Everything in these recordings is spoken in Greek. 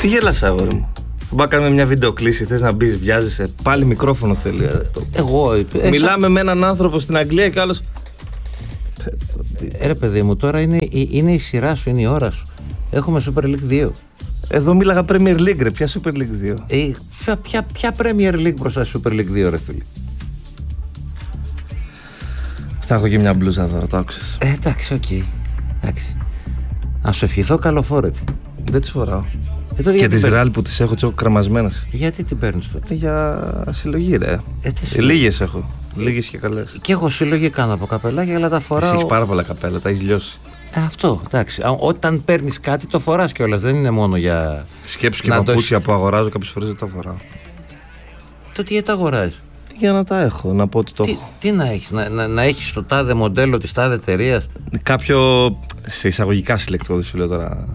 Τι γέλας, αγόρι μου? Μπα κάνουμε μια βιντεοκλήση, θες να μπεις, βιάζεσαι? Πάλι μικρόφωνο θέλει. Εγώ. Μιλάμε με έναν άνθρωπο στην Αγγλία και άλλος. Ρε παιδί μου, τώρα είναι η σειρά σου, είναι η ώρα σου. Έχουμε Super League 2. Εδώ μίλαγα Premier League, ρε. Ποια Super League 2? Ποια Premier League μπροστά στη Super League 2, ρε φίλε? Θα έχω και μια μπλούζα τώρα, το άκουσες? Εντάξει, οκ. Εντάξει. Να σου ευχηθώ καλοφόρετη. Δεν τις φοράω. Και τις ράλ που τις έχω κρεμασμένες. Γιατί την παίρνεις τότε? Για συλλογή, ρε. Λίγες έχω. Λίγες και καλές. Και έχω συλλογή κάνω από καπελάκια, αλλά τα φοράω. Εσύ έχεις πάρα πολλά καπέλα, τα έχεις λιώσει. Αυτό, εντάξει. Όταν παίρνεις κάτι, το φοράς κιόλας. Δεν είναι μόνο για. Σκέψου και παπούτσια που αγοράζω, κάποιες φορές δεν τα φοράω. Τότε γιατί τα αγοράζεις? Για να τα έχω, να πω ότι το έχω. Τι να έχεις, να έχεις το τάδε μοντέλο της τάδε εταιρείας? Κάποιο σε εισαγωγικά συλλεκτικό, δεν σου λέω τώρα.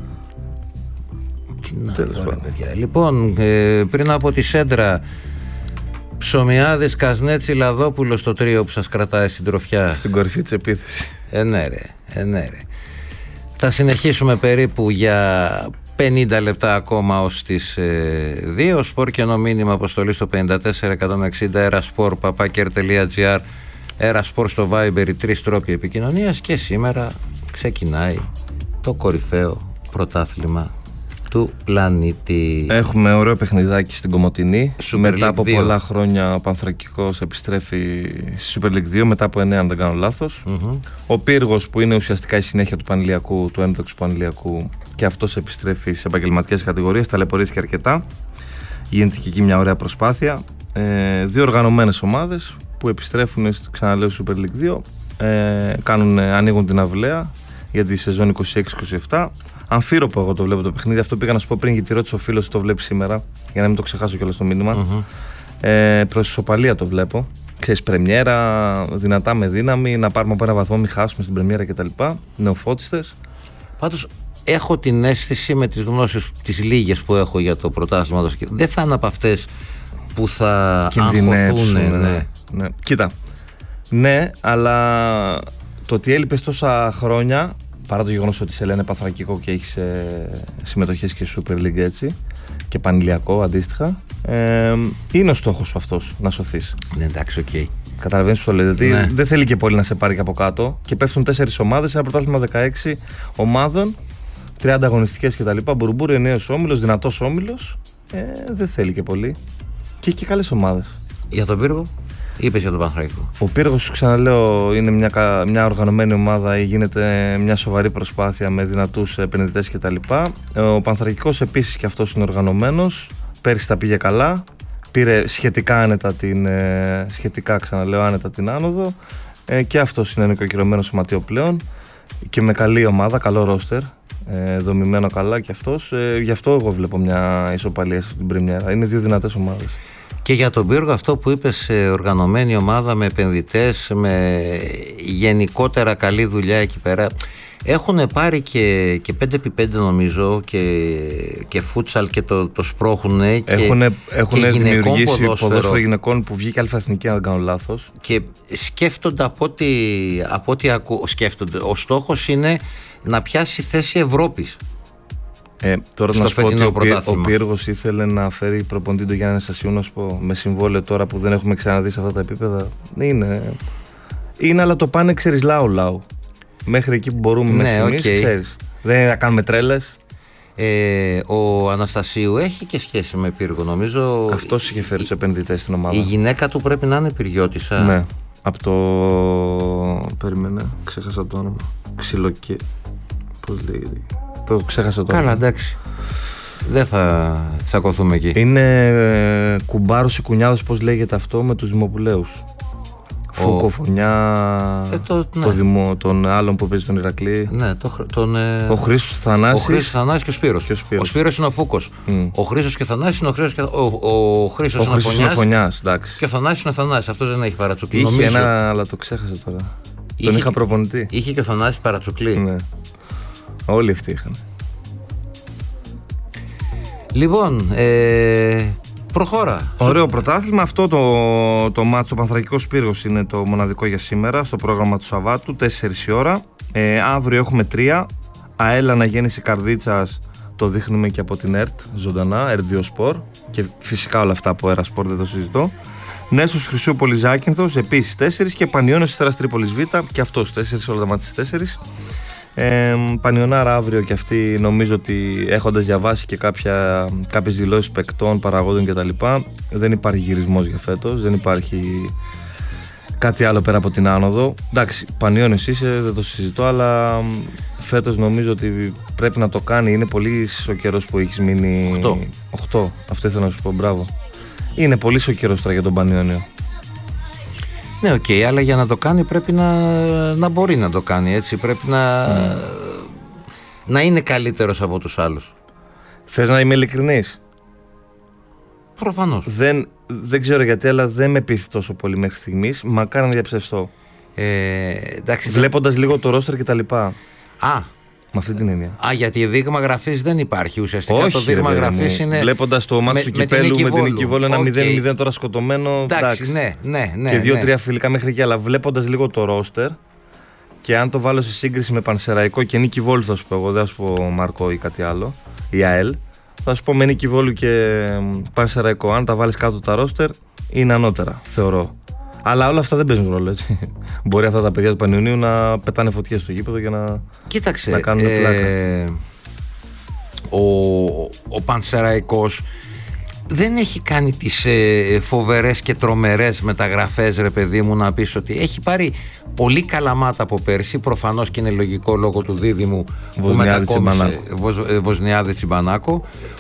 Τι να πω, παιδιά. Λοιπόν, πριν από τη Σέντρα, Ψωμιάδης, Κασνέτσι, Λαδόπουλος, το τρίο που σας κρατάει στην τροφιά. Στην κορυφή της επίθεσης. Ναι ρε. Θα συνεχίσουμε περίπου για 50 λεπτά ακόμα ως τις 2. Σπορ και ενώ μήνυμα αποστολή στο 54160, erasport@paker.gr, erasport στο Viber, οι 3 τρόποι επικοινωνίας. Και σήμερα ξεκινάει το κορυφαίο πρωτάθλημα του πλανήτη. Έχουμε ωραίο παιχνιδάκι στην Κομοτηνή. Μετά από πολλά χρόνια ο Πανθρακικός επιστρέφει στη Super League 2 μετά από 9, αν δεν κάνω λάθος. Ο Πύργος, που είναι ουσιαστικά η συνέχεια του Πανηλιακού, του ένδοξου Πανηλιακού, και αυτός επιστρέφει σε επαγγελματικές κατηγορίες. Ταλαιπωρήθηκε αρκετά. Γίνεται και εκεί μια ωραία προσπάθεια. 2 οργανωμένες ομάδες που επιστρέφουν, ξαναλέω, στη Super League 2. Ανοίγουν την αυλαία για τη σεζόν 26-27. Αμφίροπο εγώ το βλέπω το παιχνίδι. Αυτό πήγα να σου πω πριν, γιατί ρώτησε ο φίλος το βλέπει σήμερα, για να μην το ξεχάσω κιόλας το μήνυμα. Προς ισοπαλία το βλέπω. Ξέρεις, πρεμιέρα, δυνατά με δύναμη, να πάρουμε από ένα βαθμό, μην χάσουμε στην πρεμιέρα κτλ. Νεοφώτιστες. Πάντως έχω την αίσθηση, με τις γνώσεις τις λίγες που έχω για το πρωτάθλημα, δεν θα είναι από αυτές που θα αγχωθούν. Ναι. Κοίτα. Ναι, αλλά το ότι έλειπες τόσα χρόνια, παρά το γεγονός ότι σε λένε Πανθρακικό και έχεις συμμετοχές και Super League, έτσι, και Πανηλιακό αντίστοιχα, είναι ο στόχος σου αυτός, να σωθείς. Ναι, εντάξει, οκ. Καταλαβαίνεις που το λέω? Δηλαδή δεν θέλει και πολύ να σε πάρει και από κάτω, και πέφτουν 4 ομάδες, ένα πρωτάθλημα 16 ομάδων, 30 αγωνιστικές κτλ. Μπουρμπούρι, νέος όμιλος, δυνατός όμιλος. Δεν θέλει και πολύ. Και έχει και καλές ομάδες. Για τον Πύργο, είπες για τον Πανθρακικό? Ο Πύργος, σου ξαναλέω, είναι μια οργανωμένη ομάδα, γίνεται μια σοβαρή προσπάθεια με δυνατούς επενδυτές κτλ. Ο Πανθρακικός επίσης και αυτός είναι οργανωμένος. Πέρυσι τα πήγε καλά. Πήρε σχετικά άνετα την άνοδο. Και αυτός είναι νοικοκυρωμένο σωματείο πλέον. Και με καλή ομάδα, καλό ρόστερ. Δομημένο καλά και αυτός. Γι' αυτό εγώ βλέπω μια ισοπαλία σε αυτή την πρεμιέρα. Είναι 2 δυνατές ομάδες. Και για τον Πύργο, αυτό που είπες, οργανωμένη ομάδα με επενδυτές, με γενικότερα καλή δουλειά εκεί πέρα. Έχουν πάρει και 5x5 νομίζω και φούτσαλ και το σπρώχουνε. Έχουν δημιουργήσει ποδόσφαιρο γυναικών που βγήκε αλφα-εθνική, αν δεν κάνω λάθος. Και σκέφτονται από ό,τι σκέφτονται. Ο στόχος είναι να πιάσει θέση Ευρώπης. Τώρα να σου πω ότι ο Πύργος ήθελε να φέρει προπονητή τον Γιάννη Αναστασίου, να σου πω, με συμβόλαιο τώρα που δεν έχουμε ξαναδεί σε αυτά τα επίπεδα. Είναι, αλλά το πάνε, ξέρεις, λαού. Μέχρι εκεί που μπορούμε μέχρι στιγμής, ξέρεις. Δεν είναι να κάνουμε τρέλες. Ο Αναστασίου έχει και σχέση με Πύργο, νομίζω. Αυτός είχε φέρει τους επενδυτές στην ομάδα. Η γυναίκα του πρέπει να είναι πυργιώτισσα. Ναι. Από το. Περίμενε, ξέχασα το όνομα. Ξυλοκέ. Πώς λέγεται? Το ξέχασα το όνομα. Καλά, εντάξει. Δεν θα τσακωθούμε εκεί. Είναι κουμπάρος ή κουνιάδος, πώς λέγεται αυτό, με τους Δημοπουλαίους. Φούκο, Φωνιά, τον άλλον που παίζει τον Ηρακλή. Ναι, ο Χρήστος Θανάσης. Ο Χρήστος Θανάσης και ο Σπύρος. Ο Σπύρος είναι ο Φούκος. Ο Χρήστος και ο Θανάσης είναι ο Χρήστος είναι ο Φωνιάς. Εντάξει. Και ο Θανάσης είναι ο Θανάσης. Αυτός δεν έχει παρατσουκλή. Είχε ένα, αλλά το ξέχασα τώρα. Τον είχα προπονητή. Είχε και ο Θανάσης παρατσουκλή. Ναι. Όλοι αυτοί είχαν. Λοιπόν, προχώρα. Ωραίο πρωτάθλημα. Αυτό το μάτσο, ο Πανθρακικός Πύργος, είναι το μοναδικό για σήμερα στο πρόγραμμα του Σαββάτου, 4 η ώρα. Αύριο έχουμε 3. ΑΕΛ Αναγέννηση Καρδίτσας, Το δείχνουμε και από την ΕΡΤ ζωντανά, ΕΡΤ 2 Sport, και φυσικά όλα αυτά από ΕΡΑ Sport, δεν το συζητώ. Νέσος Χρυσούπολης Ζάκυνθος επίσης 4 και Πανιώνιος Αστέρας Τρίπολης Β και αυτός 4, όλα τα μάτια 4. Πανιωνάρα αύριο και αυτοί, νομίζω ότι έχοντας διαβάσει και κάποιες δηλώσεις παικτών, παραγόντων κτλ. Δεν υπάρχει γυρισμός για φέτος, δεν υπάρχει κάτι άλλο πέρα από την άνοδο. Εντάξει, Πανιώνιος είσαι, δεν το συζητώ, αλλά φέτος νομίζω ότι πρέπει να το κάνει. Είναι πολύ ο καιρός που έχεις μείνει. 8. Αυτό ήθελα να σου πω, μπράβο. Είναι πολύ ο καιρός τώρα για τον Πανιώνιο. Ναι, οκ, αλλά για να το κάνει πρέπει να μπορεί να το κάνει, έτσι. Πρέπει να είναι καλύτερος από τους άλλους. Θες να είμαι ειλικρινής? Προφανώς. Δεν ξέρω γιατί, αλλά δεν με πείθει τόσο πολύ μέχρι στιγμής. Μακάρι να διαψευστώ. Βλέποντας λίγο το ρόστερ και τα λοιπά. Με αυτή την έννοια. Γιατί δείγμα γραφής δεν υπάρχει ουσιαστικά. Όχι, το δείγμα γραφής είναι. Βλέποντας το μάτι του Κυπέλλου με την Νικηβόλου, ένα 0-0 τώρα σκοτωμένο. Εντάξει, ναι. Και 2-3 φιλικά μέχρι εκεί. Αλλά βλέποντας λίγο το ρόστερ και αν το βάλω σε σύγκριση με Πανσεραϊκό και Νικηβόλου, θα σου πω εγώ, δεν θα σου πω Μαρκό ή κάτι άλλο, η ΑΕΛ. Θα σου πω με Νικηβόλου και Πανσεραϊκό. Αν τα βάλεις κάτω τα ρόστερ, είναι ανώτερα, θεωρώ. Αλλά όλα αυτά δεν παίζουν ρόλο, έτσι. Μπορεί αυτά τα παιδιά του Πανιωνίου να πετάνε φωτιές στο γήπεδο και να κάνουν πλάκα. Ο Πανσεραϊκός δεν έχει κάνει τις φοβερές και τρομερές μεταγραφές, ρε παιδί μου, να πεις ότι έχει πάρει πολύ καλαμάτα από πέρσι. Προφανώς και είναι λογικό λόγω του δίδυμου που μετακόμισε Βοσνιάδη Τσιμπανάκο.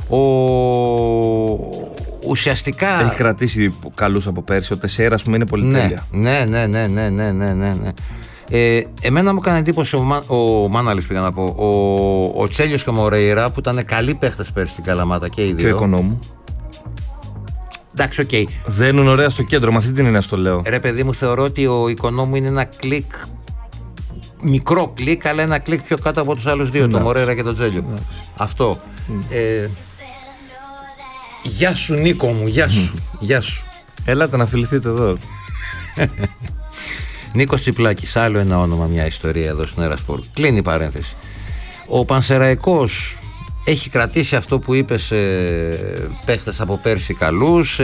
Ουσιαστικά έχει κρατήσει καλούς από πέρσι. Ο Τεσσέρα, ας πούμε, είναι πολύ τέλεια. Ναι. Εμένα μου έκανε εντύπωση ο Μάναλης, πήγα να πω, ο Τσέλιος και ο Μορέιρα, που ήταν καλοί παίχτες πέρσι στην Καλαμάτα και οι δύο. Και ο Οικονόμου. Εντάξει, οκ. Δένουν ωραία στο κέντρο, με αυτή την έννοια στο λέω. Ρε παιδί μου, θεωρώ ότι ο Οικονόμου είναι ένα κλικ, μικρό κλικ, αλλά ένα κλικ πιο κάτω από τους άλλους δύο, τον Μορέιρα και τον Τσέλιο. Αυτό. Γεια σου Νίκο μου, γεια σου. Έλατε να φιληθείτε εδώ. Νίκος Τσιπλάκης, άλλο ένα όνομα, μια ιστορία εδώ στην ΕΡΑ Σπορτ. Κλείνει η παρένθεση. Ο Πανσεραϊκός έχει κρατήσει αυτό που είπες, παίχτες από πέρσι καλούς.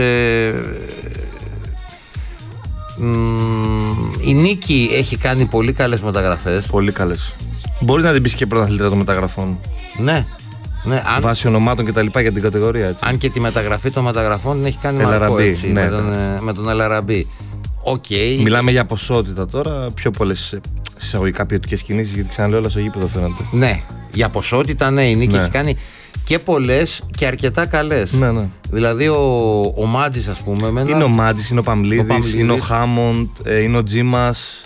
Η Νίκη έχει κάνει πολύ καλές μεταγραφές. Πολύ καλές. Μπορείς να την πεις και πρωταθλήτρια των μεταγραφών. Ναι. Βάσει ονομάτων και τα λοιπά για την κατηγορία, έτσι. Αν και τη μεταγραφή των μεταγραφών την έχει κάνει Μαρκό, έτσι, ναι, με τον Ελαραμπή. Μιλάμε για ποσότητα τώρα, πιο πολλές εισαγωγικά ποιοτικές κινήσεις, γιατί ξαναλέω όλα στο γήπεδο φαίνονται. Ναι, για ποσότητα ναι, η Νίκη έχει κάνει και πολλές και αρκετά καλές. Ναι. Δηλαδή ο Μάτζης, ας πούμε. Είναι ο Μάτζης, είναι ο Παμλίδης, είναι ο Χάμοντ, είναι ο Τζίμας.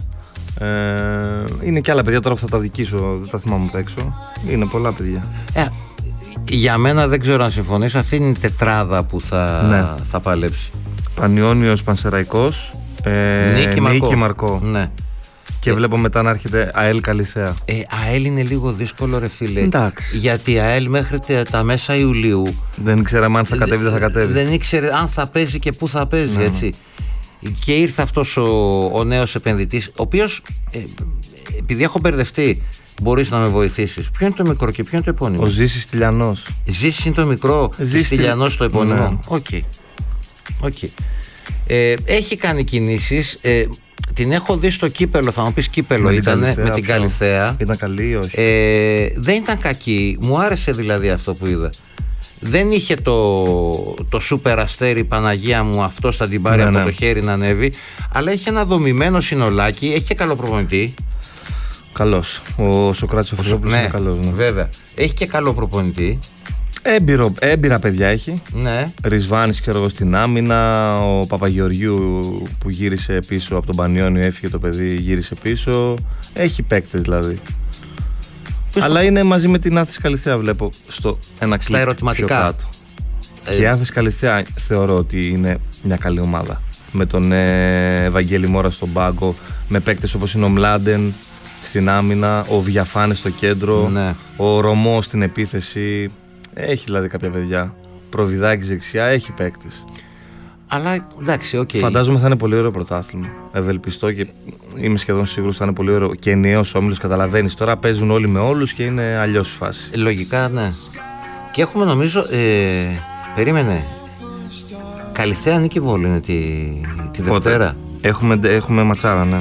Είναι και άλλα παιδιά τώρα που θα τα δικήσω, δεν τα θυμάμαι απ' έξω. Είναι πολλά παιδιά. Για μένα, δεν ξέρω αν συμφωνείς, αυτή είναι η τετράδα που θα παλέψει. Πανιώνιος, Πανσεραϊκός, Νίκη Μαρκό. Ναι. Και βλέπω μετά να έρχεται ΑΕΛ Καλιθέα. ΑΕΛ είναι λίγο δύσκολο, ρε φίλε. Εντάξει. Γιατί ΑΕΛ μέχρι τα μέσα Ιουλίου δεν ξέραμε αν θα κατέβει ή δεν θα κατέβει. Δεν ήξερε αν θα παίζει και πού θα παίζει, έτσι. Και ήρθε αυτός ο νέος επενδυτής, ο οποίος, επειδή έχω μπερδευτεί, μπορείς να με βοηθήσεις. Ποιο είναι το μικρό και ποιο είναι το επώνυμο? Ο Ζήσης Τηλιανός. Ζήσης είναι το μικρό, Τηλιανός το επώνυμο. Οκ. Έχει κάνει κινήσεις. Την έχω δει στο κύπελο, θα μου πεις κύπελο ήταν, με την Καλιθέα. Ήταν καλή ή όχι? Δεν ήταν κακή, μου άρεσε δηλαδή αυτό που είδα. Δεν είχε το σούπερ αστέρι, Παναγία μου, αυτό θα την πάρει από το χέρι να ανέβει, αλλά έχει ένα δομημένο συνολάκι, έχει και καλό προπονητή. Καλός. Ο Σοκράτης ο Φρυδόπουλος είναι καλός. Ναι. Βέβαια. Έχει και καλό προπονητή. Έμπειρα παιδιά έχει. Ναι. Ρισβάνης, ξέρω εγώ, στην άμυνα. Ο Παπαγεωργιού που γύρισε πίσω από τον Πανιώνιο, έφυγε το παιδί, γύρισε πίσω. Έχει παίκτες δηλαδή. Αλλά είναι μαζί με την Άθης Καλιθέα, βλέπω, στο ένα κλικ ερωτηματικά. Πιο κάτω. Και η Άθης Καλιθέα θεωρώ ότι είναι μια καλή ομάδα. Με τον Ευαγγέλη Μόρα στον πάγκο, με παίκτες όπως είναι ο Μλάντεν στην άμυνα, ο Βιαφάνης στο κέντρο, ο Ρωμός στην επίθεση. Έχει δηλαδή κάποια παιδιά. Προβιδάκης δεξιά, έχει παίκτες. Αλλά εντάξει, οκ. Φαντάζομαι θα είναι πολύ ωραίο πρωτάθλημα. Ευελπιστώ και είμαι σχεδόν σίγουρος θα είναι πολύ ωραίο. Και ενιαίος όμιλος, καταλαβαίνεις. Τώρα παίζουν όλοι με όλους και είναι αλλιώς η φάση. Λογικά, ναι. Και έχουμε νομίζω, περίμενε, Καλυθέα Νίκη Βόλου είναι τη Δευτέρα. Έχουμε ματσάρα, ναι.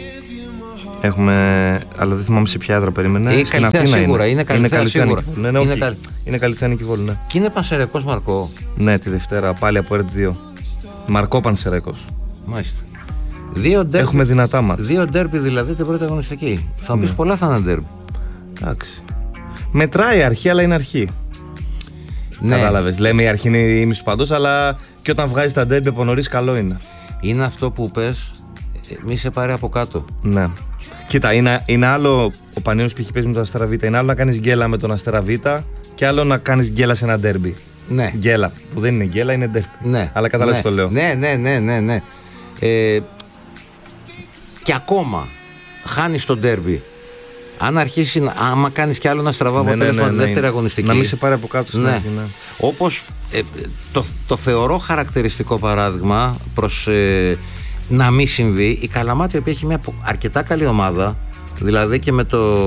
Αλλά δεν θυμάμαι σε ποια έδρα περίμενε. Είναι Καλυθέα σίγουρα. Είναι Καλυθέα σίγουρα. Είναι Καλυθέα Νίκη Βόλου, ναι. Και είναι Πανσεραϊκός Μαρκό. Ναι, τη Δευτέρα πάλι από ΕΡΤ 2. Μαρκό Πανσεραϊκός. Μάλιστα. Έχουμε δυνατά μας. 2 ντέρμπι δηλαδή την πρώτη αγωνιστική. Θα μου πεις πολλά θα είναι ντέρμπι. Εντάξει. Μετράει αρχή, αλλά είναι αρχή. Ναι. Κατάλαβες. Λέμε η αρχή είναι η ήμιση παντός, αλλά και όταν βγάζει τα ντέρμπι από νωρίς, καλό είναι. Είναι αυτό που πες, μη σε πάρει από κάτω. Ναι. Κοίτα, είναι άλλο ο Πανιόνιος που έχει παίζει με τον Αστέρα Β. Είναι άλλο να κάνεις γκέλα με τον Αστέρα Β και άλλο να κάνεις γκέλα σε ένα ντέρμπι. Ναι. Γκέλα. Που δεν είναι γκέλα, είναι ντέρμπι. Ναι. Αλλά κατάλαβες το λέω. Ναι. Και ακόμα χάνεις το ντέρμπι. Αν αρχίσει, άμα κάνεις κι άλλο να στραβά αποτέλεσμα τη δεύτερη αγωνιστική. Να μην σε πάρει από κάτω. Ναι. Όπως το θεωρώ χαρακτηριστικό παράδειγμα προς να μην συμβεί. Η Καλαμάτη, η οποία έχει μια αρκετά καλή ομάδα, δηλαδή και με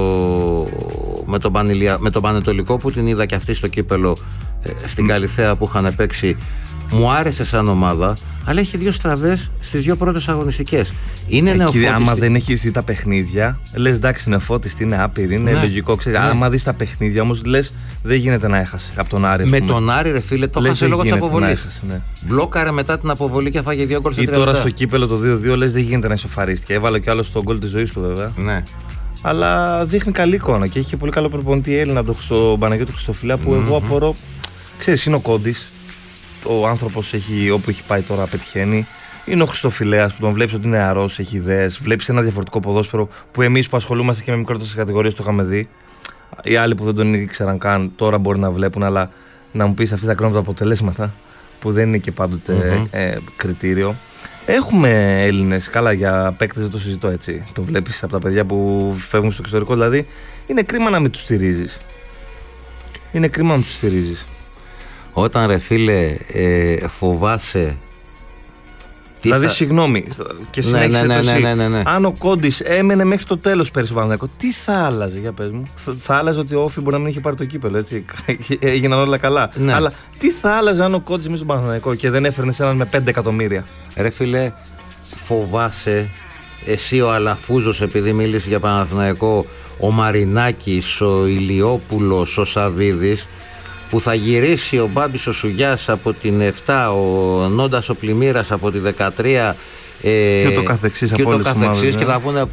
τον Πανετολικό που την είδα και αυτή στο κύπελο στην Καλυθέα που είχαν παίξει, μου άρεσε σαν ομάδα, αλλά έχει 2 στραβές στις 2 πρώτες αγωνιστικές. Είναι νεοφώτιστη. Άμα δεν έχεις δει τα παιχνίδια, λες εντάξει, νεοφώτιστη, είναι άπειρη, είναι λογικό. Ξέρεις. Ναι. Άμα δεις τα παιχνίδια όμως, λες δεν γίνεται να έχασε από τον Άρη. Με τον Άρη, ρε φίλε, το χάσε λόγω της αποβολής. Ναι. Μπλόκαρε μετά την αποβολή και φάγε 2 γκολ σε 30 λεπτά. Ή τώρα στο κύπελο το 2-2, λες δεν γίνεται να ισοφαρίστηκε. Έβαλε κι άλλο στο γκολ της ζωής του, βέβαια. Ναι. Αλλά δείχνει καλή εικόνα και έχει και πολύ καλό προπονητή Έλληνα στον Παναγιώτη Χριστοφιλά που εγώ απορώ. Ξέρεις, είναι ο Κόντης. Ο άνθρωπος όπου έχει πάει τώρα πετυχαίνει. Είναι ο Χριστοφιλέας που τον βλέπεις ότι είναι νεαρός, έχει ιδέες. Βλέπεις ένα διαφορετικό ποδόσφαιρο που εμείς που ασχολούμαστε και με μικρότερες κατηγορίες το είχαμε δει. Οι άλλοι που δεν τον ήξεραν καν τώρα μπορεί να βλέπουν, αλλά να μου πεις αυτή τα κρίνουν τα αποτελέσματα που δεν είναι και πάντοτε κριτήριο. Έχουμε Έλληνες, καλά για παίκτες δεν το συζητώ έτσι. Το βλέπεις από τα παιδιά που φεύγουν στο εξωτερικό, δηλαδή είναι κρίμα να μην τους στηρίζεις. Είναι κρίμα να μην τους στηρίζεις. Όταν ρε φίλε φοβάσαι. Δηλαδή, συγγνώμη, και συνέχισε ναι. Αν ο Κόντης έμενε μέχρι το τέλος πέρυσι στο Παναθηναϊκό, τι θα άλλαζε, για πες μου. Θα άλλαζε ότι ο Όφη μπορεί να μην είχε πάρει το κύπελο, έτσι. Έγιναν όλα καλά. Ναι. Αλλά τι θα άλλαζε αν ο Κόντης μέσα στο Παναθηναϊκό και δεν έφερνε έναν με 5 εκατομμύρια. Ρε φίλε, φοβάσαι εσύ ο Αλαφούζος, επειδή μίλησε για Παναθηναϊκό, ο Μαρινάκης, ο Ηλιόπουλος, ο Σαβίδης, που θα γυρίσει ο Μπάμπης ο Σουγιάς από την 7, ο Νόντας ο Πλημμύρας από τη 13 και ούτω καθεξής από όλες τις ομάδες, και θα πούνε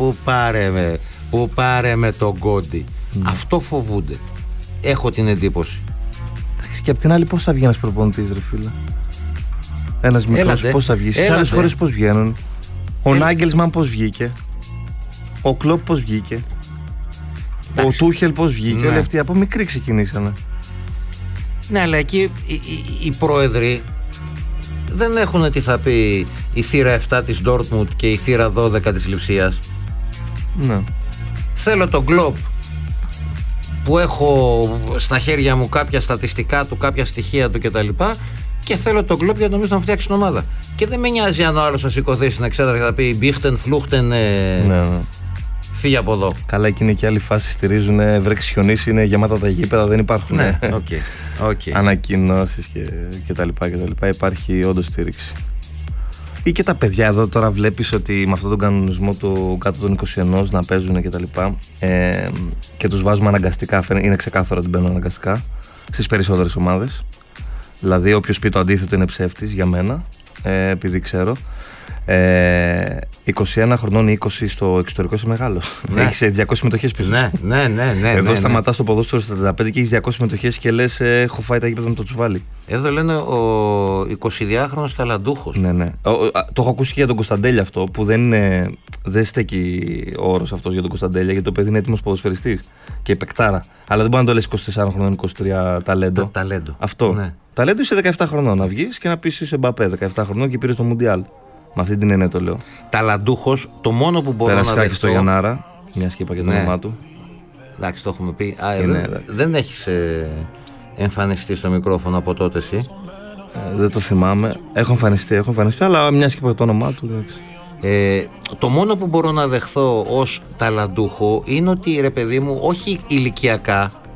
που πάρε με τον Κόντι. Αυτό φοβούνται. Έχω την εντύπωση. Και απ' την άλλη πώς θα βγει ένας προπονητής, ρε φίλε. Ένας μικρός πώς θα βγει. Στις άλλες χώρες πώς βγαίνουν. Ο Νάγκελσμαν πώς βγήκε. Ο Κλόπ πώς βγήκε. Ο Τούχελ πώς βγήκε. Όλοι αυτοί από μικροί ξεκινήσανε. Ναι, αλλά εκεί οι πρόεδροι δεν έχουν τι θα πει η θύρα 7 της Ντόρτμουντ και η θύρα 12 της Λειψίας. Ναι. Θέλω τον Κλόπ που έχω στα χέρια μου κάποια στατιστικά του, κάποια στοιχεία του κτλ. Και θέλω τον Κλόπ για νομίζω να φτιάξει την ομάδα. Και δεν με νοιάζει αν ο άλλος θα σηκωθεί στην εξέδρα και θα πει μπίχτεν, φλούχτεν. Ναι. Φύγε από εδώ. Καλά, εκείνη και άλλη φάση στηρίζουν. Βρέξει χιονίσει, είναι γεμάτα τα γήπεδα, δεν υπάρχουν. Ναι, okay. Ανακοινώσεις και τα λοιπά. Υπάρχει όντως στήριξη. Ή και τα παιδιά εδώ τώρα βλέπεις ότι με αυτόν τον κανονισμό του κάτω των 21 να παίζουν και τα λοιπά και τους βάζουμε αναγκαστικά. Είναι ξεκάθαρο ότι μπαίνουν αναγκαστικά στις περισσότερες ομάδες. Δηλαδή, όποιος πει το αντίθετο είναι ψεύτης για μένα, επειδή ξέρω. 21 χρονών ή 20 στο εξωτερικό είσαι μεγάλος. Ναι. Έχεις 200 συμμετοχές πίσω. Ναι. Εδώ σταματάς το ποδόσφαιρο στα 35 και έχεις 200 συμμετοχές και λες έχω φάει τα γήπεδα με το τσουβάλι. Εδώ λένε ο 22χρονος ταλαντούχος. Ναι. Το έχω ακούσει και για τον Κωνσταντέλια αυτό, που δεν στέκει ο όρος αυτός για τον Κωνσταντέλια, γιατί το παιδί είναι έτοιμος ποδοσφαιριστής και παικτάρα. Αλλά δεν μπορεί να το λες 24 χρονών, 23 ταλέντο. Ταλέντο. Αυτό. Ναι. Ταλέντο είσαι 17 χρονών να βγεις και να πεις είσαι Μπαπέ 17 χρονών και πήρες το Μουντιάλ. Με αυτή την έννοια το λέω. Ταλαντούχος, το μόνο που μπορώ να δεχτώ. Πέρασε στο Γιαννάρα, μια και είπα και το όνομά του. Εντάξει, το έχουμε πει. Δεν έχεις εμφανιστεί στο μικρόφωνο από τότε εσύ. Δεν το θυμάμαι. Έχω εμφανιστεί, αλλά μια και είπα το όνομά του. Το μόνο που μπορώ να δεχθώ ως ταλαντούχο είναι ότι, ρε παιδί μου, όχι ηλικιακά,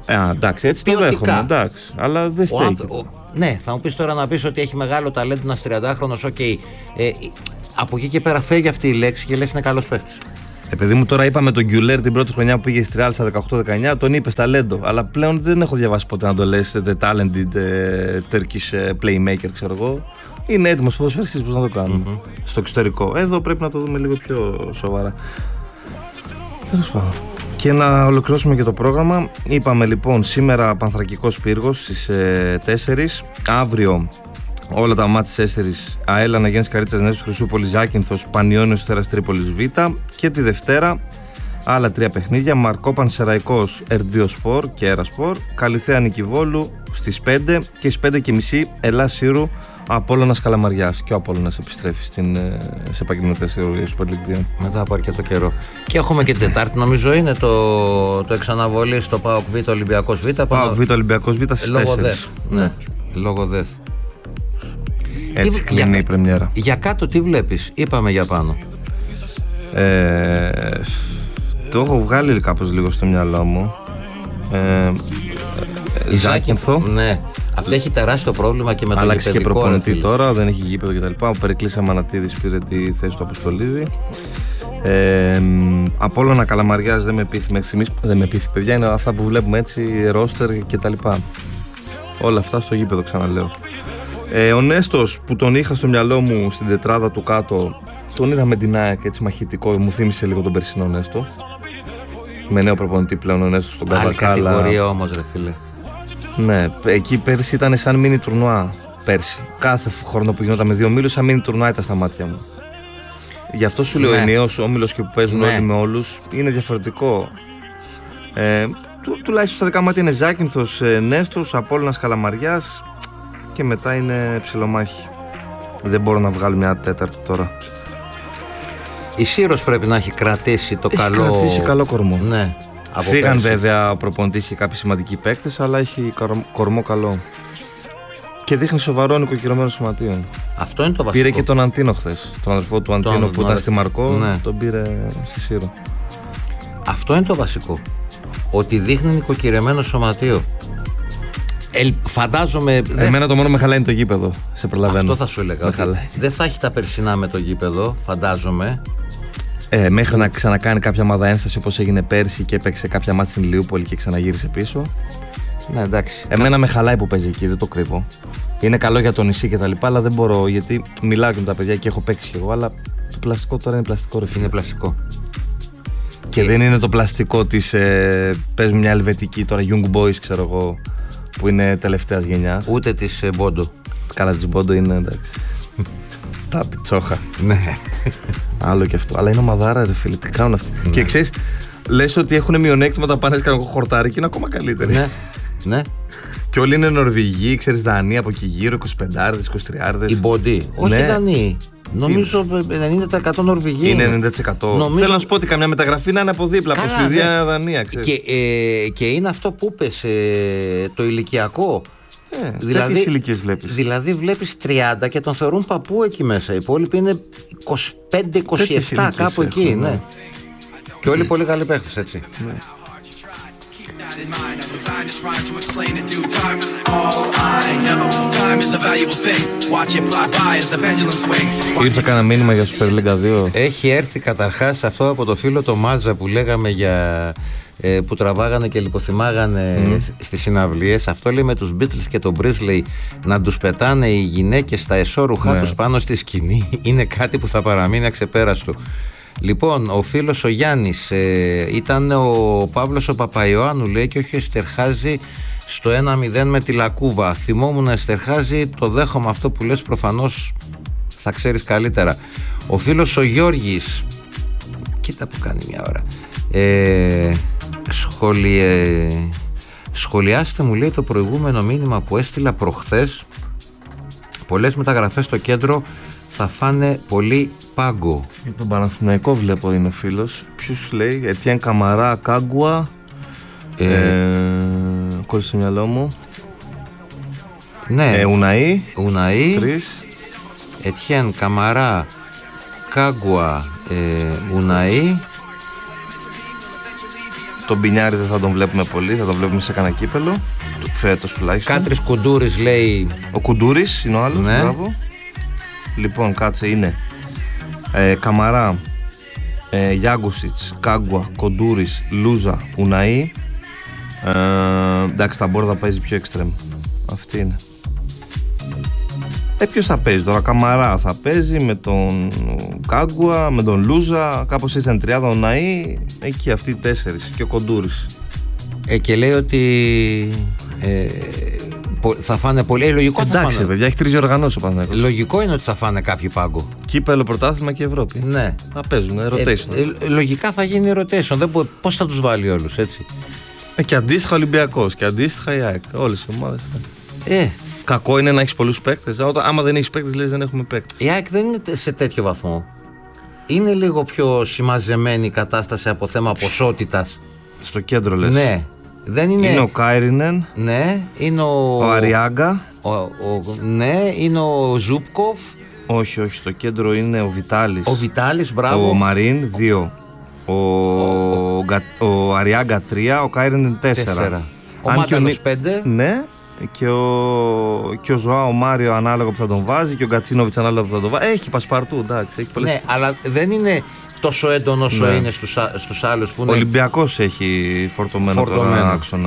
Εντάξει, έτσι το δέχομαι. Εντάξει, αλλά δεν στέκει. Ναι, θα μου πεις τώρα να πεις ότι έχει μεγάλο ταλέντο ένας 30χρονος, okay. Από εκεί και πέρα φεύγει αυτή η λέξη και λες είναι καλός παίκτης. Επειδή μου τώρα είπαμε τον Γκιουλέρ την πρώτη χρονιά που πήγε στη Real στα 18-19, τον είπες ταλέντο. Αλλά πλέον δεν έχω διαβάσει ποτέ να το λες the talented Turkish playmaker, ξέρω εγώ. Είναι έτοιμος ποδοσφαιριστής, πώς να το κάνουμε. Στο εξωτερικό. Εδώ πρέπει να το δούμε λίγο πιο σοβαρά. Τέλος πάντων. Και να ολοκληρώσουμε και το πρόγραμμα. Είπαμε λοιπόν σήμερα Πανθρακικός Πύργος στις 4. Αύριο όλα τα μάτς στις 4. ΑΕΛ Αναγέννης Καρίτσας Νέστος Χρυσούπολης Ζάκυνθος Πανιώνιος Αστέρας Τρίπολης Β. Και τη Δευτέρα άλλα 3 παιχνίδια. Μαρκό Πανσεραϊκός Ερντίο Σπορ και Έρα Σπορ. Καλυθέα Νικηβόλου στις 5 και στις 5:30 Ελλάς Σύρου Απόλλωνας Καλαμαριάς. Και ο Απόλλωνας επιστρέφει σε επαγγελματικές κατηγορίες Super League 2. Μετά από αρκετό καιρό. Και έχουμε και την Τετάρτη, νομίζω είναι το εξαναβολή στο ΠΑΟΚ Β Ολυμπιακός Β. ΠΑΟΚ Β Ολυμπιακός Β στις 4. Ναι, λόγω ΔΕΘ. Έτσι κλείνει η πρεμιέρα. Για κάτω τι βλέπεις, είπαμε για πάνω. Το έχω βγάλει κάπως λίγο στο μυαλό μου. Ζάκυνθο. Ναι. Αυτό έχει τεράστιο πρόβλημα και με το άλλαξε και προπονητή τώρα, δεν έχει γήπεδο κτλ. Ο Περικλής Αμανατίδης πήρε τη θέση του Αποστολίδη. Απόλλωνα Καλαμαριάς δεν με πείθει μέχρι στιγμής. Δεν με πείθει, παιδιά, είναι αυτά που βλέπουμε έτσι, ρόστερ κτλ. Όλα αυτά στο γήπεδο, ξαναλέω. Ο Νέστος που τον είχα στο μυαλό μου στην τετράδα του κάτω, τον είδα με την ΑΕΚ έτσι μαχητικό, μου θύμισε λίγο τον περσινό Νέστο. Με νέο προπονητή πλέον ο Νέστος στον Καβακάλα. Άλλη κατηγορία όμως, ρε φίλε. Ναι, εκεί πέρσι ήταν σαν μίνι τουρνουά. Πέρσι. Κάθε χρόνο που γινόταν με 2 ομίλους, σαν μίνι τουρνουά ήταν στα μάτια μου. Γι' αυτό σου λέω ο ενιαίος όμιλος και που παίζουν όλοι με όλους είναι διαφορετικό. Τουλάχιστον στα δικά μάτια είναι Ζάκυνθος, Νέστος, Απόλλωνας Καλαμαριάς και μετά είναι ψιλομάχη. Δεν μπορώ να βγάλω μια τέταρτη τώρα. Η Σύρος πρέπει να έχει κρατήσει το καλό. Έχει κρατήσει καλό κορμό. Ναι. Φύγαν βέβαια ο προπονητής και κάποιοι σημαντικοί παίκτες, αλλά έχει κορμό καλό. Και δείχνει σοβαρό νοικοκυρωμένο σωματείο. Αυτό είναι το βασικό. Πήρε και τον Αντίνο χθες. Τον αδερφό του Αντίνο που ήταν στη Μαρκό, ναι. Τον πήρε στη Σύρο. Αυτό είναι το βασικό. Ότι δείχνει νοικοκυρωμένο σωματείο. Φαντάζομαι. Εμένα το μόνο με χαλάει είναι το γήπεδο. Σε προλαβαίνω. Αυτό θα σου έλεγα. Δεν θα έχει τα περσινά με το γήπεδο, φαντάζομαι. Μέχρι να ξανακάνει κάποια ομάδα ένσταση όπως έγινε πέρσι και έπαιξε κάποια μάτια στην Ηλιούπολη και ξαναγύρισε πίσω. Ναι, εντάξει. Εμένα με χαλάει που παίζει εκεί, δεν το κρύβω. Είναι καλό για το νησί και τα λοιπά, αλλά δεν μπορώ γιατί μιλάω και με τα παιδιά και έχω παίξει κι εγώ. Αλλά το πλαστικό τώρα είναι πλαστικό, ρε φίλε. Είναι πλαστικό. Και δεν είναι το πλαστικό της. Πες μια ελβετική τώρα, Young Boys, ξέρω εγώ, που είναι τελευταίας γενιάς. Ούτε της Μπόντο. Καλά, της Μπόντο είναι εντάξει. Τα πιτσόχα. Ναι. Άλλο και αυτό. Αλλά είναι ομαδάρα, ρε φίλε. Τι κάνουν αυτοί. Ναι. Και ξέρεις, λες ότι έχουν μειονέκτημα όταν πάνε κάνω χορτάρι και είναι ακόμα καλύτεροι. Ναι. Ναι. Και όλοι είναι Νορβηγοί, ξέρεις, Δανία από εκεί γύρω, 25άρδες, 23άρδες. Η Μπόντι. Όχι, ναι. Δανείοι. Νομίζω 90% Νορβηγοί. Είναι 90%. Νομίζω... Θέλω να σου πω ότι καμιά μεταγραφή να είναι από δίπλα, από Σουηδία, Δανία, ξέρεις. Και είναι αυτό που είπες, το ηλικιακό. Δηλαδή, τέτοιες ηλικίες βλέπεις. Δηλαδή βλέπεις 30 και τον θεωρούν παππού εκεί μέσα. Οι υπόλοιποι είναι 25-27 κάπου εκεί. Ναι. Και όλοι πολύ καλοί παίχτες, έτσι. Ναι. Ήρθε κανένα μήνυμα για Super League 2? Έχει έρθει καταρχάς αυτό από το φίλο το Μάζα που λέγαμε για... που τραβάγανε και λιποθυμάγανε στις συναυλίες. Αυτό λέει με τους Beatles και τον Brisley να τους πετάνε οι γυναίκες στα εσώρουχά τους πάνω στη σκηνή. Είναι κάτι που θα παραμείνει αξεπέραστο. Λοιπόν, ο φίλος ο Γιάννης ήταν ο Παύλος ο Παπαϊωάννου, λέει, και όχι ο Εστερχάζη στο 1-0 με τη Λακούβα. Θυμόμουν Εστερχάζη, το δέχομαι αυτό που λες, προφανώς θα ξέρεις καλύτερα. Ο φίλος ο Γιώργης, κοίτα που κάνει μια ώρα, σχολιάστε, μου λέει, το προηγούμενο μήνυμα που έστειλα προχθές. Πολλές μεταγραφές στο κέντρο θα φάνε πολύ πάγκο. Για τον Παναθηναϊκό βλέπω είναι φίλος. Ποιος λέει? Ετιέν Καμαρά, Κάγκουα. Κόλλησε στο μυαλό μου. Ναι. Ουναή. 3. Ετιέν Καμαρά, Κάγκουα, Ουναή. Τον Μπινιάρη δεν θα τον βλέπουμε πολύ, θα τον βλέπουμε σε κανένα κύπελο. Φέτος τουλάχιστον. Κάτρης Κουντούρης λέει. Ο Κουντούρης είναι ο άλλος, ναι. Μπράβο. Λοιπόν, κάτσε, είναι Καμαρά, Γιάγκουσιτς, Κάγκουα, Κοντούρης, Λούζα, Ουναή. Εντάξει, τα Μπόρδα παίζει πιο εξτρέμ. Αυτή είναι. Ποιος θα παίζει τώρα? Καμαρά θα παίζει με τον Κάγκουα, με τον Λούζα, κάπως έτσι είναι τριάδα, Ουναή. Εκεί αυτοί οι 4 και ο Κοντούρης. Και λέει ότι θα φάνε πολύ. Λογικό. Εντάξει, θα παιδιά, έχει 3 οργανώσεις ο Παναθηναϊκός. Λογικό είναι ότι θα φάνε κάποιοι πάγκο. Κύπελλο, πρωτάθλημα και Ευρώπη. Ναι. Θα παίζουν, rotation. Λογικά θα γίνει rotation. Πώς θα τους βάλει όλους, έτσι? Και αντίστοιχα Ολυμπιακός και αντίστοιχα η ΑΕΚ. Όλες οι ομάδες. Κακό είναι να έχεις πολλούς παίκτες. Άμα δεν έχεις παίκτες, λες δεν έχουμε παίκτες. Η ΑΕΚ δεν είναι σε τέτοιο βαθμό. Είναι λίγο πιο συμμαζεμένη η κατάσταση από θέμα ποσότητας. Στο κέντρο λες. Ναι. Δεν είναι ο Κάιρινεν. Ναι. Είναι ο Αριάγκα. Ναι. Είναι ο Ζούπκοφ. Όχι. Στο κέντρο είναι ο Βιτάλης. Ο Βιτάλης, μπράβο. Ο Μαρίν, 2. Ο Αριάγκα 3. Ο Κάιρινεν 4. Ο Μάταλος 5. Ναι. Και ο Ζωάο Μάριο ανάλογα που θα τον βάζει και ο Γκατσίνοβιτς ανάλογα που θα τον βάζει. Έχει πασπαρτού, εντάξει. Έχει πολλές... Ναι, αλλά δεν είναι τόσο έντονο όσο είναι στους άλλους που είναι. Ο Ολυμπιακός έχει φορτωμένο τον άξονα.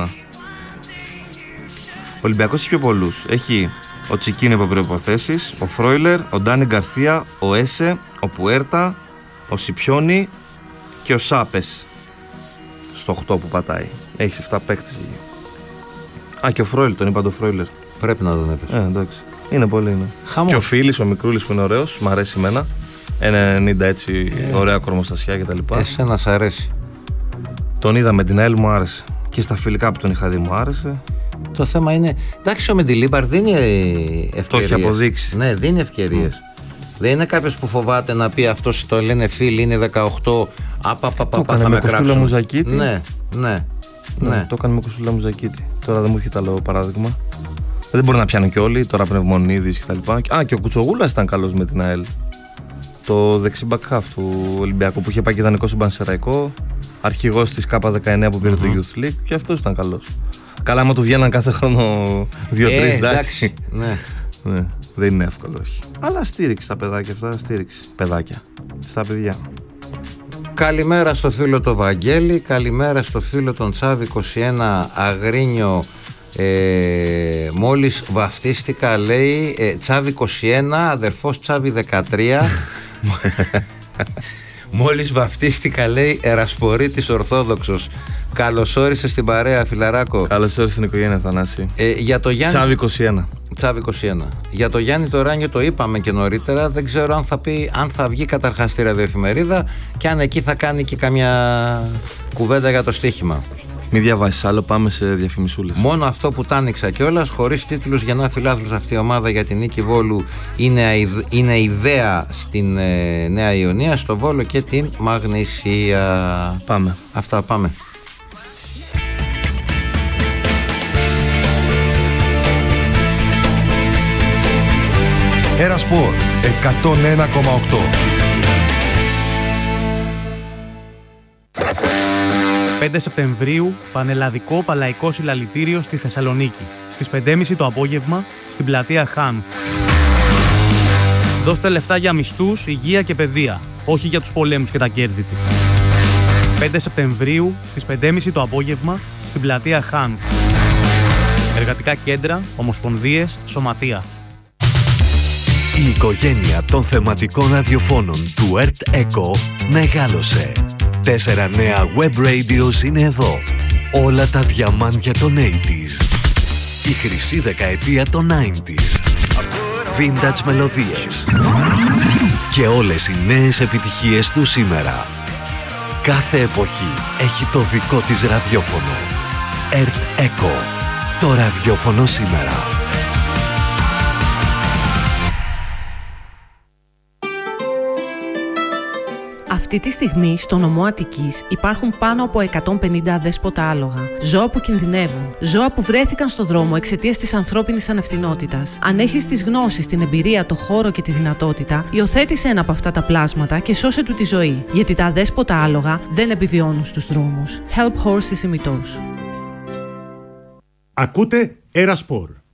Ο Ολυμπιακός έχει πιο πολλούς. Έχει ο Τσικίνη από προϋποθέσεις, ο Φρόιλερ, ο Ντάνι Γκαρθία, ο Έσε, ο Πουέρτα, ο Σιπιόνι και ο Σάπες. Στο 8 που πατάει. Έχει 7 παίκτες εκεί. Και ο Φρόιλερ, τον είπα το Φρόιλερ. Πρέπει να τον έπαιζε. Εντάξει. Είναι πολύ, είναι. Χαμός. Και ο Φίλης, ο μικρούλης που είναι ωραίος, μ' αρέσει εμένα. 1,90 έτσι, ωραία κορμοστασιά κτλ. Εσένα σ' αρέσει? Τον είδα με την ΑΕΛ, μου άρεσε. Και στα φιλικά που τον είχα δει μου άρεσε. Το θέμα είναι. Εντάξει, ο Μεντιλίμπαρ δίνει ευκαιρίες. Το έχει αποδείξει. Ναι, δίνει ευκαιρίες. Δεν είναι κάποιος που φοβάται να πει αυτός, το λένε φίλοι, είναι 18. Θα με κράξουν. Μουζακίτη. Ναι. Το έκανε με Κωστούλα Μουζακίτη. Τώρα δεν μου έρχεται άλλο παράδειγμα. Δεν μπορεί να πιάνουν και όλοι. Τώρα Πνευμονίδης κτλ. Και ο Κουτσογούλας ήταν καλός με την ΑΕΛ. Το δεξί back half του Ολυμπιακού που είχε πάει και ιδανικό στον Πανσεραϊκό. Αρχηγός της K19 που πήρε το Youth League. Και αυτός ήταν καλός. Καλά, άμα του βγαίναν κάθε χρόνο 2-3, εντάξει. Ναι. Δεν είναι εύκολο, όχι. Αλλά στήριξη τα παιδάκια αυτά, στήριξη. Παιδάκια. Στα παιδιά. Καλημέρα στο φίλο το Βαγγέλη, καλημέρα στο φίλο τον Τσάβη 21 Αγρίνιο. Μόλις βαφτίστηκα, λέει, Τσάβη 21, αδερφός Τσάβη 13. Μόλις βαφτίστηκα, λέει, Ερασπορίτης Ορθόδοξος. Καλώς όρισες στην παρέα, φιλαράκο. Καλώς όρισες στην οικογένεια, Θανάση. Για το Γιάννη... Τσάβη 21. Τσάβη 21. Για το Γιάννη το Ράνιο το είπαμε και νωρίτερα. Δεν ξέρω αν θα πει, αν θα βγει καταρχάς στη ραδιοεφημερίδα και αν εκεί θα κάνει και καμιά κουβέντα για το στοίχημα. Μην διαβάσεις άλλο, πάμε σε διαφημισούλες. Μόνο αυτό που τ' άνοιξα κιόλας, χωρίς τίτλους για να φιλάθλους αυτή η ομάδα για την νίκη Βόλου είναι ιδέα στην Νέα Ιωνία, στο Βόλο και την Μαγνησία. Πάμε. Αυτά, πάμε. Ερασπορ 101,8. 5 Σεπτεμβρίου, πανελλαδικό παλαϊκό συλλαλητήριο στη Θεσσαλονίκη. Στις 5.30 το απόγευμα, στην πλατεία Χάνθ. Δώστε λεφτά για μισθούς, υγεία και παιδεία, όχι για τους πολέμους και τα κέρδη τους. 5 Σεπτεμβρίου, στις 5.30 το απόγευμα, στην πλατεία Χάνθ. Εργατικά κέντρα, ομοσπονδίες, σωματεία. Η οικογένεια των θεματικών ραδιοφώνων του ΕΡΤ ΕΚΟ μεγάλωσε. 4 νέα web radios είναι εδώ. Όλα τα διαμάντια των 80s. Η χρυσή δεκαετία των 90s. Vintage μελωδίες. Και όλες οι νέες επιτυχίες του σήμερα. Κάθε εποχή έχει το δικό της ραδιόφωνο. ΕΡΤ ΕΚΟ. Το ραδιόφωνο σήμερα. Αυτή τη στιγμή στο νομό Αττικής υπάρχουν πάνω από 150 αδέσποτα άλογα. Ζώα που κινδυνεύουν. Ζώα που βρέθηκαν στο δρόμο εξαιτίας της ανθρώπινης ανευθυνότητας. Αν έχεις τις γνώσεις, την εμπειρία, το χώρο και τη δυνατότητα, υιοθέτησε ένα από αυτά τα πλάσματα και σώσε του τη ζωή. Γιατί τα αδέσποτα άλογα δεν επιβιώνουν στους δρόμους. Help Horses ημιτός. Ακούτε Era Sport.